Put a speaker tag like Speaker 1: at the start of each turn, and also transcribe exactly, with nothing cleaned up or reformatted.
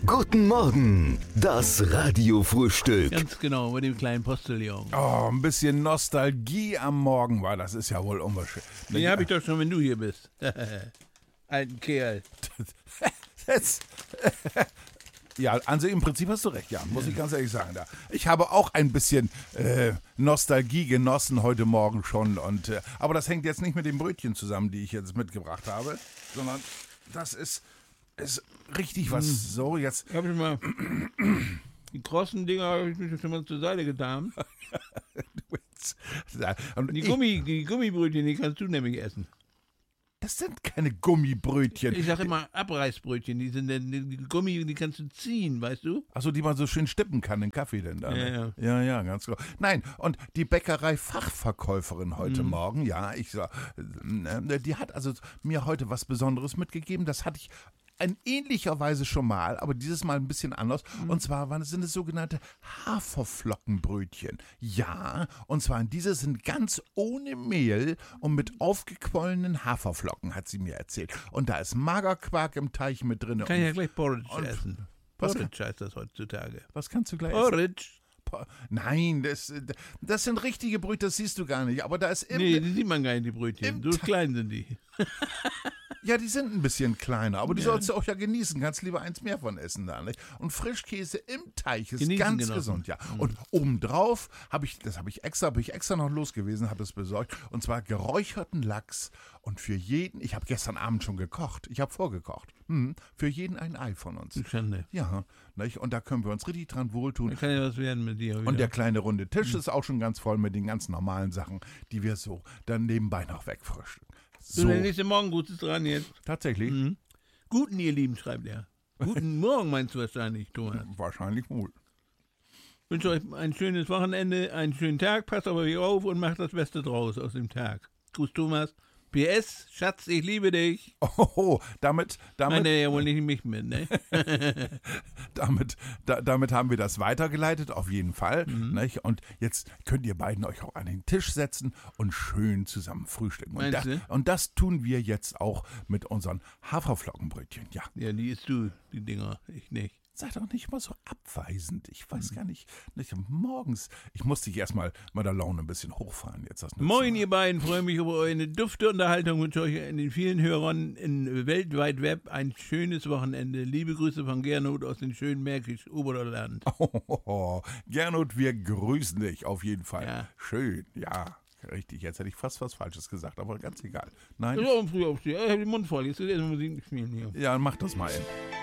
Speaker 1: Guten Morgen, das Radiofrühstück.
Speaker 2: Ganz genau, mit dem kleinen Postillon.
Speaker 3: Oh, ein bisschen Nostalgie am Morgen war, das ist ja wohl unwahrscheinlich.
Speaker 2: Den hab ich doch schon, wenn du hier bist. Alten Kerl.
Speaker 3: Jetzt, ja, also im Prinzip hast du recht, ja, muss ich ganz ehrlich sagen. Da. Ich habe auch ein bisschen äh, Nostalgie genossen heute Morgen schon. Und, äh, aber das hängt jetzt nicht mit den Brötchen zusammen, die ich jetzt mitgebracht habe, sondern das ist, ist richtig was.
Speaker 2: Hm.
Speaker 3: So, jetzt.
Speaker 2: Hab ich mal. Die krossen Dinger habe ich mir schon mal zur Seite getan.
Speaker 3: Und
Speaker 2: Die,
Speaker 3: ich,
Speaker 2: Gummi, die Gummibrötchen, die kannst du nämlich essen.
Speaker 3: das sind keine Gummibrötchen.
Speaker 2: Ich sag immer Abreißbrötchen, die sind denn, die Gummi, die kannst du ziehen, weißt du?
Speaker 3: Achso, die man so schön stippen kann, den Kaffee denn da. Ne?
Speaker 2: Ja,
Speaker 3: ja, ja, ganz genau. Nein, und die Bäckerei-Fachverkäuferin heute
Speaker 2: Mhm.
Speaker 3: Morgen, ja, ich sag, äh, die hat also mir heute was Besonderes mitgegeben. Das hatte ich in ähnlicher Weise schon mal, aber dieses Mal ein bisschen anders.
Speaker 2: Mhm.
Speaker 3: Und zwar waren es, sind es sogenannte Haferflockenbrötchen. Ja, und zwar diese sind ganz ohne Mehl und mit aufgequollenen Haferflocken, hat sie mir erzählt. Und da ist Magerquark im Teich mit drin.
Speaker 2: Kann ich ja gleich Porridge
Speaker 3: und-
Speaker 2: essen.
Speaker 3: was
Speaker 2: Porridge heißt das heutzutage.
Speaker 3: Was kannst du gleich essen?
Speaker 2: Porridge?
Speaker 3: Po- Nein, das, das sind richtige Brötchen, das siehst du gar nicht. Aber da ist im,
Speaker 2: Nee, die sieht man gar nicht, die Brötchen.
Speaker 3: im
Speaker 2: So
Speaker 3: Ta-
Speaker 2: klein sind die.
Speaker 3: ja, die sind ein bisschen kleiner, aber die
Speaker 2: Ja.
Speaker 3: sollst du auch ja genießen. Kannst lieber eins mehr von essen da, nicht? Und Frischkäse im Teich ist
Speaker 2: Genießen
Speaker 3: ganz
Speaker 2: genossen.
Speaker 3: gesund, ja. Und obendrauf habe ich, das habe ich extra, bin ich extra noch los gewesen, habe es besorgt. Und zwar geräucherten Lachs. Und für jeden, ich habe gestern Abend schon gekocht. Ich habe vorgekocht. Hm, für jeden ein Ei von uns.
Speaker 2: Schande.
Speaker 3: Ja, nicht? Und da können wir uns richtig dran wohltun.
Speaker 2: Da kann ja was werden mit dir.
Speaker 3: Und der kleine runde Tisch
Speaker 2: Hm.
Speaker 3: ist auch schon ganz voll mit den ganz normalen Sachen, die wir so dann nebenbei noch wegfrühstücken.
Speaker 2: So,
Speaker 3: So,
Speaker 2: der nächste Morgengruß ist dran jetzt.
Speaker 3: tatsächlich?
Speaker 2: Mhm. Guten, ihr Lieben, schreibt er. Guten Morgen meinst du wahrscheinlich, Thomas.
Speaker 3: Wahrscheinlich wohl.
Speaker 2: Ich wünsche euch ein schönes Wochenende, einen schönen Tag, passt auf euch auf und macht das Beste draus aus dem Tag. Gruß, Thomas. P S, Schatz, ich liebe dich.
Speaker 3: Oh, damit, damit,
Speaker 2: Meint er ja wohl nicht mich mit, ne?
Speaker 3: damit, da, damit haben wir das weitergeleitet, auf jeden Fall.
Speaker 2: Mhm.
Speaker 3: Nicht? Und jetzt könnt ihr beiden euch auch an den Tisch setzen und schön zusammen frühstücken. Und
Speaker 2: Meinst
Speaker 3: das,
Speaker 2: du?
Speaker 3: und das tun wir jetzt auch mit unseren Haferflockenbrötchen. Ja,
Speaker 2: Ja, die isst du, die Dinger, ich nicht.
Speaker 3: sei doch nicht mal so abweisend. Ich weiß gar nicht, nicht morgens. Ich musste dich erstmal mal der Laune ein bisschen hochfahren. Jetzt das nützt
Speaker 2: Moin,
Speaker 3: mal.
Speaker 2: ihr beiden, freue mich über eure dufte Unterhaltung. Wünsche euch in den vielen Hörern in weltweit Web ein schönes Wochenende. Liebe Grüße von Gernot aus dem schönen Märkisch Oberland.
Speaker 3: Oh, Gernot, wir grüßen dich auf jeden Fall.
Speaker 2: Ja.
Speaker 3: Schön, ja. Richtig, jetzt hätte ich fast was Falsches gesagt, aber ganz egal. Nein,
Speaker 2: So, um früh aufstehen. Ich habe den Mund voll. Jetzt ist erstmal Musik spielen hier.
Speaker 3: ja, mach das mal. Ey.